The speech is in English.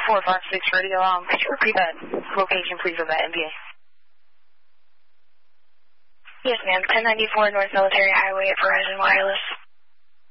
456 radio, could you repeat that location, please, of that MVA? Yes, ma'am. 1094 North Military Highway at Verizon Wireless.